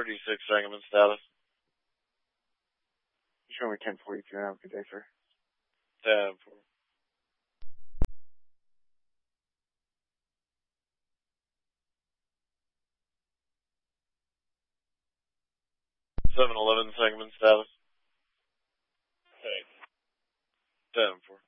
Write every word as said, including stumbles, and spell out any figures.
thirty-six Sangamon status. Show me ten forty-two now. Good day, sir. ten four. seven eleven Sangamon status. Thanks. ten four.